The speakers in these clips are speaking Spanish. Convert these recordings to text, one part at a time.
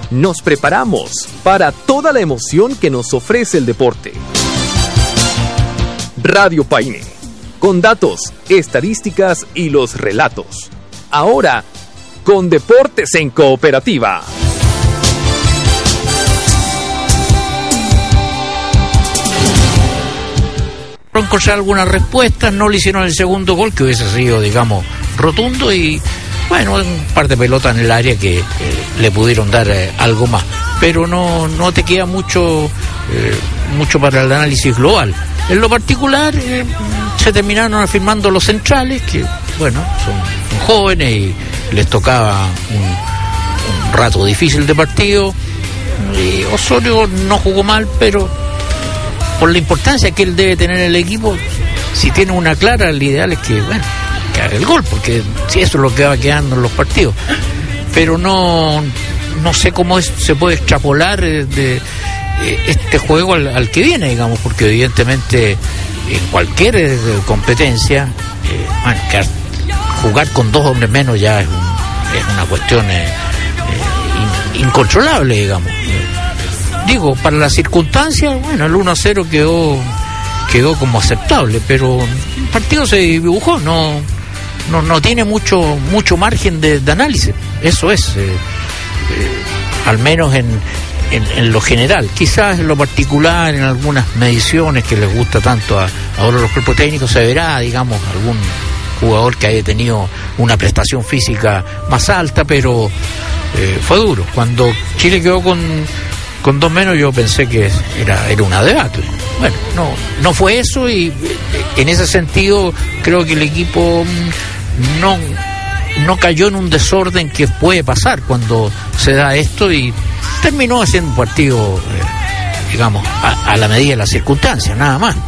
nos preparamos para toda la emoción que nos ofrece el deporte. Radio Paine, con datos, estadísticas y los relatos. Ahora, con Deportes en Cooperativa. Encontrar algunas respuestas, no le hicieron el segundo gol, que hubiese sido, digamos, rotundo, y bueno, un par de pelotas en el área que le pudieron dar algo más, pero no te queda mucho para el análisis global. En lo particular, se terminaron afirmando los centrales, que bueno, son jóvenes y les tocaba un rato difícil de partido, y Osorio no jugó mal, pero por la importancia que él debe tener en el equipo, si tiene una clara, el ideal es que, bueno, que haga el gol, porque si eso es lo que va quedando en los partidos. Pero no sé cómo se puede extrapolar de este juego al que viene, digamos, porque evidentemente en cualquier competencia, bueno, jugar con 2 hombres menos ya es una cuestión incontrolable, digamos. Digo, para las circunstancias, bueno, el 1-0 quedó como aceptable, pero el partido se dibujó, no tiene mucho margen de análisis. Eso es, al menos en lo general. Quizás en lo particular, en algunas mediciones que les gusta tanto ahora los cuerpos técnicos, se verá, digamos, algún jugador que haya tenido una prestación física más alta, pero fue duro. Cuando Chile quedó con 2 menos, yo pensé que era una debate. Bueno, no fue eso, y en ese sentido creo que el equipo no cayó en un desorden que puede pasar cuando se da esto, y terminó haciendo un partido, digamos, a la medida de las circunstancias, nada más.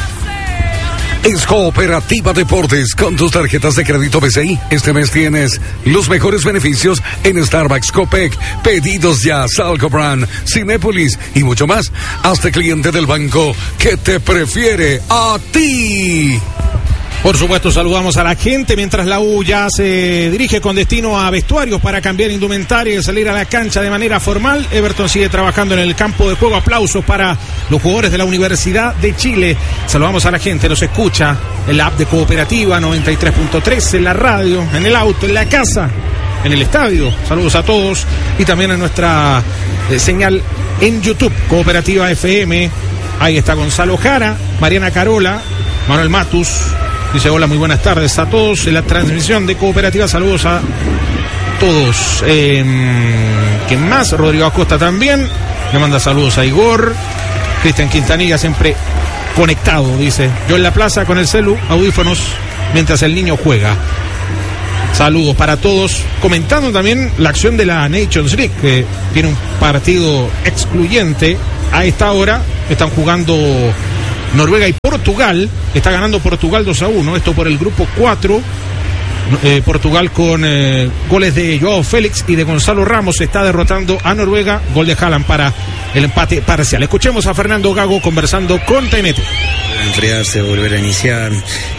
Es Cooperativa Deportes. Con tus tarjetas de crédito BCI, este mes tienes los mejores beneficios en Starbucks, Copec, Pedidos Ya, Salcobran, Cinépolis y mucho más. Hazte cliente del banco que te prefiere a ti. Por supuesto, saludamos a la gente mientras la U ya se dirige con destino a vestuarios para cambiar indumentaria y salir a la cancha de manera formal. Everton sigue trabajando en el campo de juego. Aplausos para los jugadores de la Universidad de Chile. Saludamos a la gente, nos escucha en la app de Cooperativa 93.3, en la radio, en el auto, en la casa, en el estadio. Saludos a todos, y también en nuestra señal en YouTube, Cooperativa FM. Ahí está Gonzalo Jara, Mariana Carola, Manuel Matus. Dice: hola, muy buenas tardes a todos en la transmisión de Cooperativa. Saludos a todos. ¿Quién más? Rodrigo Acosta también. Le manda saludos a Igor. Cristian Quintanilla, siempre conectado, dice. Yo en la plaza con el celu, audífonos, mientras el niño juega. Saludos para todos. Comentando también la acción de la Nations League, que tiene un partido excluyente a esta hora. Están jugando Noruega y Portugal. Está ganando Portugal 2-1. Esto por el grupo 4. Portugal con goles de Joao Félix y de Gonzalo Ramos está derrotando a Noruega. Gol de Haaland para el empate parcial. Escuchemos a Fernando Gago conversando con TNT. Enfriarse, volver a iniciar,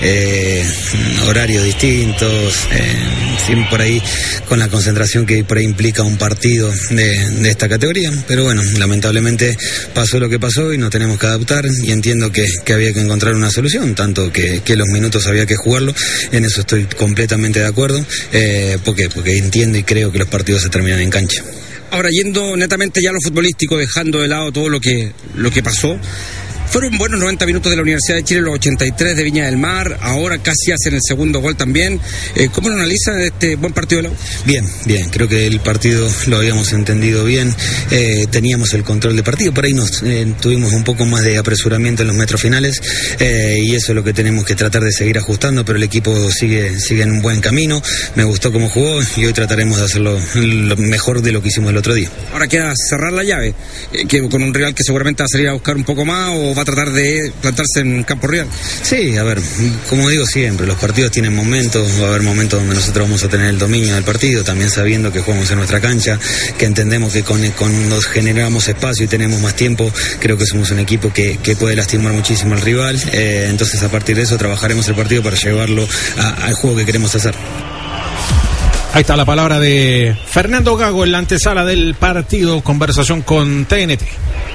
horarios distintos, por ahí con la concentración que por ahí implica un partido de esta categoría, pero bueno, lamentablemente pasó lo que pasó y nos tenemos que adaptar, y entiendo que había que encontrar una solución, tanto que los minutos había que jugarlo. En eso estoy completamente de acuerdo, porque entiendo y creo que los partidos se terminan en cancha. Ahora, yendo netamente ya a lo futbolístico, dejando de lado todo lo que pasó, fueron buenos 90 minutos de la Universidad de Chile, los 83 de Viña del Mar. Ahora casi hacen el segundo gol también. ¿Cómo lo analizan este buen partido de la U? Bien. Creo que el partido lo habíamos entendido bien. Teníamos el control del partido. Por ahí tuvimos un poco más de apresuramiento en los metros finales. Y eso es lo que tenemos que tratar de seguir ajustando. Pero el equipo sigue en un buen camino. Me gustó cómo jugó y hoy trataremos de hacerlo lo mejor de lo que hicimos el otro día. Ahora queda cerrar la llave. Que con un rival que seguramente va a salir a buscar un poco más, o va a tratar de plantarse en campo real. Sí, a ver, como digo siempre, los partidos tienen momentos, va a haber momentos donde nosotros vamos a tener el dominio del partido, también sabiendo que jugamos en nuestra cancha, que entendemos que nos generamos espacio y tenemos más tiempo. Creo que somos un equipo que puede lastimar muchísimo al rival, entonces a partir de eso trabajaremos el partido para llevarlo al juego que queremos hacer. Ahí está la palabra de Fernando Gago en la antesala del partido, conversación con TNT.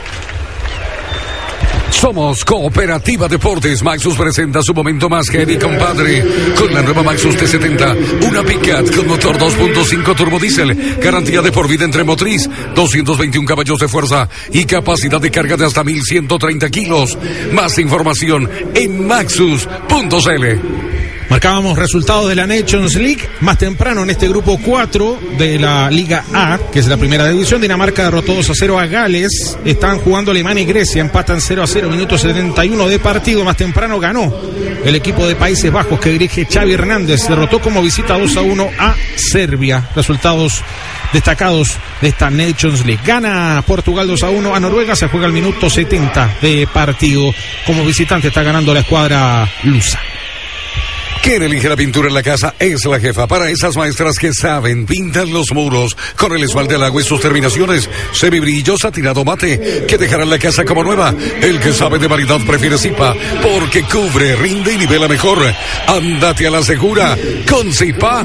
Somos Cooperativa Deportes. Maxus presenta su momento más heavy, compadre, con la nueva Maxus T70, una Picat con motor 2.5 turbodiesel, garantía de por vida entre motriz, 221 caballos de fuerza y capacidad de carga de hasta 1.130 kilos. Más información en maxus.cl. Marcábamos resultados de la Nations League más temprano en este grupo 4 de la Liga A, que es la primera división. Dinamarca derrotó 2-0 a Gales. Están jugando Alemania y Grecia, empatan 0-0, minuto 71 de partido. Más temprano ganó el equipo de Países Bajos que dirige Xavi Hernández. Derrotó como visita 2-1 a Serbia. Resultados destacados de esta Nations League. Gana Portugal 2-1 a Noruega. Se juega el minuto 70 de partido. Como visitante está ganando la escuadra lusa. Quien elige la pintura en la casa es la jefa. Para esas maestras que saben, pintan los muros con el esmalte al agua y sus terminaciones semibrillo satinado mate, que dejarán la casa como nueva. El que sabe de variedad prefiere Zipa, porque cubre, rinde y nivela mejor. Ándate a la segura con Zipa.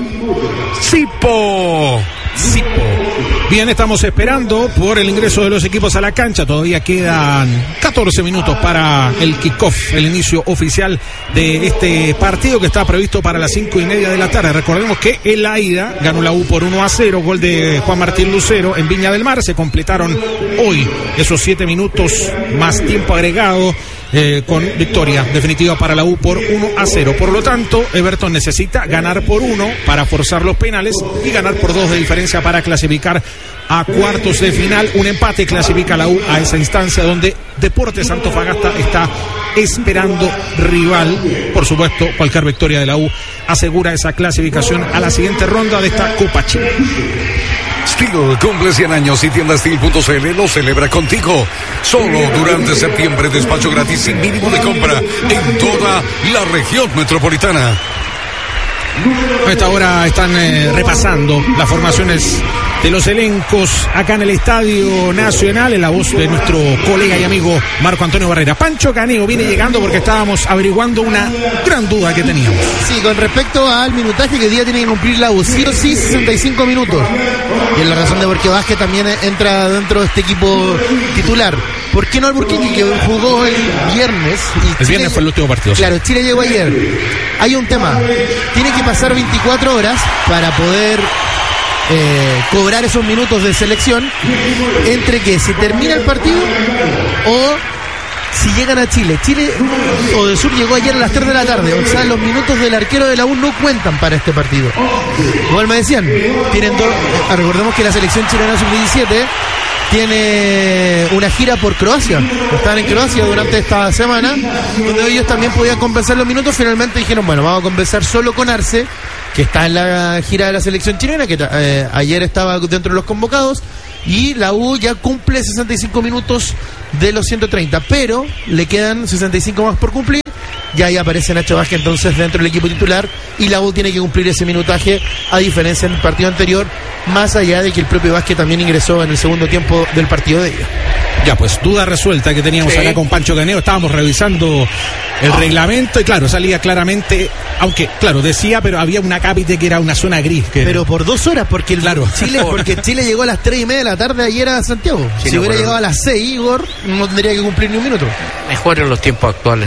Zipo. Bien, estamos esperando por el ingreso de los equipos a la cancha. Todavía quedan 14 minutos para el kickoff, el inicio oficial de este partido que está previsto para las 5:30 de la tarde. Recordemos que en la ida ganó la U por 1-0, gol de Juan Martín Lucero en Viña del Mar. Se completaron hoy esos 7 minutos más tiempo agregado. Con victoria definitiva para la U por 1-0. Por lo tanto, Everton necesita ganar por 1 para forzar los penales y ganar por 2 de diferencia para clasificar a cuartos de final. Un empate clasifica a la U a esa instancia donde Deportes Antofagasta está esperando rival. Por supuesto, cualquier victoria de la U asegura esa clasificación a la siguiente ronda de esta Copa Chile. Steel cumple 100 años y tienda Steel.cl lo celebra contigo. Solo durante septiembre, despacho gratis sin mínimo de compra en toda la región metropolitana. A esta hora están repasando las formaciones de los elencos acá en el Estadio Nacional, en la voz de nuestro colega y amigo Marco Antonio Barrera. Pancho Caneo viene llegando porque estábamos averiguando una gran duda que teníamos. Sí, con respecto al minutaje que hoy día tiene que cumplir la U, sí o sí 65 minutos. Y es la razón de por qué Vázquez también entra dentro de este equipo titular. ¿Por qué no Alburquerque, que jugó el viernes? El viernes fue el último partido. Claro, Chile llegó ayer. Hay un tema. Tiene que pasar 24 horas para poder cobrar esos minutos de selección, entre que se termina el partido o si llegan a Chile. Chile o de Sur llegó ayer a las 3 de la tarde, o sea, los minutos del arquero de la U no cuentan para este partido. Igual me decían, tienen recordemos que la selección chilena sub-17 tiene una gira por Croacia. Están en Croacia durante esta semana, donde ellos también podían compensar los minutos. Finalmente dijeron, bueno, vamos a compensar solo con Arce, que está en la gira de la selección chilena, que ayer estaba dentro de los convocados, y la U ya cumple 65 minutos de los 130, pero le quedan 65 más por cumplir. Ya ahí aparece Nacho Vázquez entonces dentro del equipo titular, y la U tiene que cumplir ese minutaje, a diferencia del partido anterior, más allá de que el propio Vázquez también ingresó en el segundo tiempo del partido de ella. Ya, pues duda resuelta que teníamos acá con Pancho Caneo. Estábamos revisando el reglamento y claro, salía claramente, aunque claro, decía, pero había una cápite que era una zona gris. Pero por 2 horas, porque Chile llegó a las 3:30 de la tarde ayer a Santiago. Sí, si hubiera llegado a las 6, Igor, no tendría que cumplir ni un minuto. Mejor en los tiempos actuales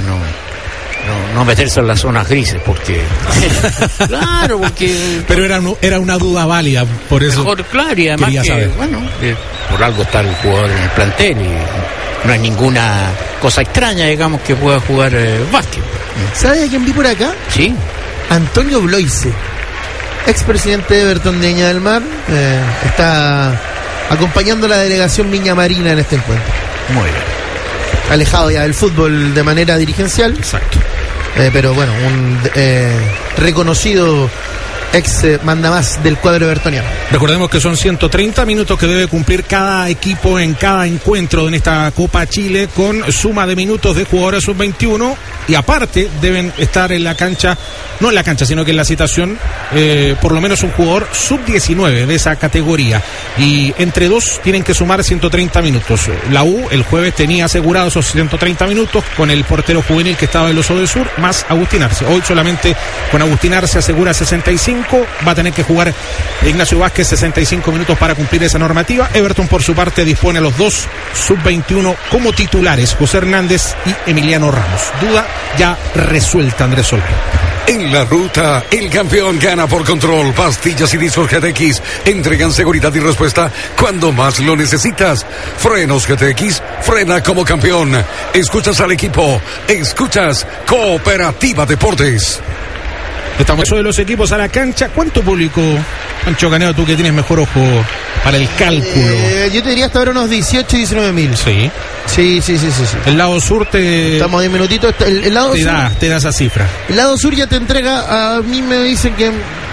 no meterse en las zonas grises, porque claro, porque pero era una duda válida, por eso mejor, claro, y además que, saber. Bueno, por algo está el jugador en el plantel y no hay ninguna cosa extraña, digamos, que pueda jugar Vázquez. ¿Sabes a quién vi por acá? Sí, Antonio Bloise, expresidente de Everton de Viña del Mar, está acompañando a la delegación Viña Marina en este encuentro. Muy bien. Alejado ya del fútbol de manera dirigencial. Exacto. Pero bueno, un reconocido ex mandamás del cuadro evertoniano. Recordemos que son 130 minutos que debe cumplir cada equipo en cada encuentro en esta Copa Chile, con suma de minutos de jugadores sub-21, y aparte deben estar en la cancha, no en la cancha, sino que en la citación, por lo menos un jugador sub-19 de esa categoría, y entre dos tienen que sumar 130 minutos. La U el jueves tenía asegurados esos 130 minutos con el portero juvenil que estaba en los Oso del Sur, más Agustín Arce. Hoy solamente con Agustín Arce asegura 65, 65. Va a tener que jugar Ignacio Vázquez 65 minutos para cumplir esa normativa. Everton, por su parte, dispone a los dos sub-21 como titulares, José Hernández y Emiliano Ramos. Duda ya resuelta, Andrés Solari. En la ruta, el campeón gana por control. Pastillas y discos GTX entregan seguridad y respuesta cuando más lo necesitas. Frenos GTX, frena como campeón. Escuchas al equipo, escuchas Cooperativa Deportes. Estamos de los equipos a la cancha. ¿Cuánto público, Pancho Caneo, tú que tienes mejor ojo para el cálculo? Yo te diría hasta ahora unos 18, 19 mil. Sí. Sí. El lado sur te... Estamos a 10 minutitos. El lado te sur, da esa cifra. El lado sur ya te entrega, a mí me dicen que...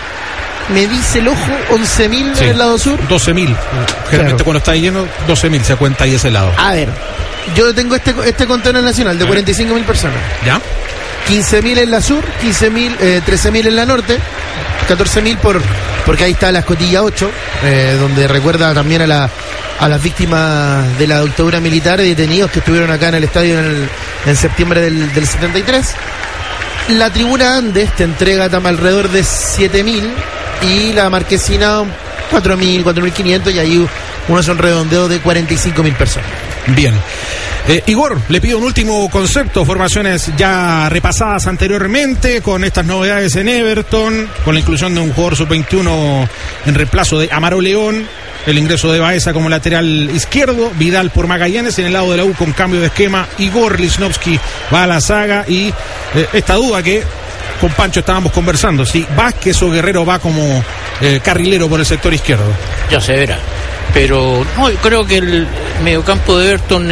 Me dice el ojo 11.000 en el lado sur. 12.000. Generalmente cuando está lleno, 12.000 se cuenta ahí ese lado. A ver, yo tengo este contenedor nacional de 45.000 personas. ¿Ya? 15.000 en la sur, 13.000 en la norte, 14.000 porque ahí está la escotilla 8, donde recuerda también a las víctimas de la dictadura militar y detenidos que estuvieron acá en el estadio en septiembre del 73. La tribuna Andes te entrega alrededor de 7.000 y la Marquesina 4.000, 4.500 y ahí uno son redondeos de 45.000 personas. Bien. Igor, le pido un último concepto, formaciones ya repasadas anteriormente, con estas novedades en Everton, con la inclusión de un jugador sub-21 en reemplazo de Amaro León, el ingreso de Baeza como lateral izquierdo, Vidal por Magallanes, en el lado de la U con cambio de esquema, Igor Lichnowsky va a la saga y esta duda que con Pancho estábamos conversando, si Vázquez o Guerrero va como carrilero por el sector izquierdo. Ya se verá. Pero no, creo que el mediocampo de Everton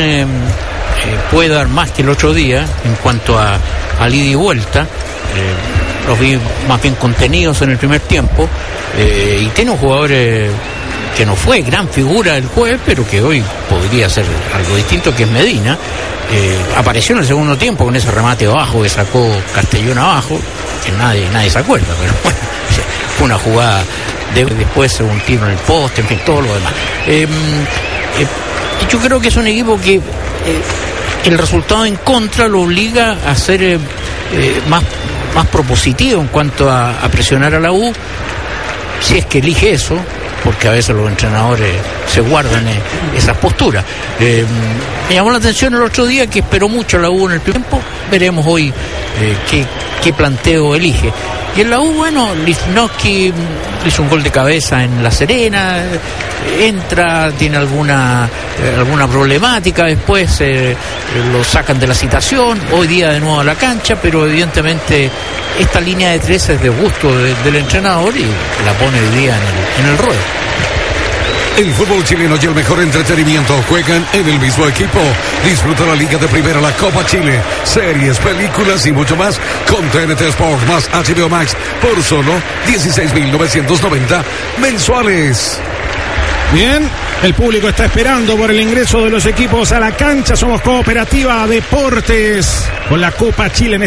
puede dar más que el otro día en cuanto a ida y vuelta. Los vi más bien contenidos en el primer tiempo y tiene un jugador que no fue gran figura el jueves, pero que hoy podría ser algo distinto, que es Medina. Apareció en el segundo tiempo con ese remate abajo que sacó Castellón abajo, que nadie se acuerda, pero bueno, fue una jugada después un tiro en el poste, en fin, todo lo demás. Yo creo que es un equipo que el resultado en contra lo obliga a ser más propositivo en cuanto a presionar a la U, si es que elige eso, porque a veces los entrenadores se guardan esas posturas. Me llamó la atención el otro día que esperó mucho a la U en el primer tiempo. Veremos hoy qué planteo elige. Y en la U, bueno, Lichnowsky hizo un gol de cabeza en La Serena, entra, tiene alguna problemática, después lo sacan de la citación, hoy día de nuevo a la cancha, pero evidentemente esta línea de tres es de gusto del entrenador y la pone hoy día en el ruedo. El fútbol chileno y el mejor entretenimiento juegan en el mismo equipo. Disfruta la Liga de Primera, la Copa Chile, series, películas y mucho más con TNT Sport más HBO Max por solo 16.990 mensuales. Bien, el público está esperando por el ingreso de los equipos a la cancha. Somos Cooperativa Deportes con la Copa Chile en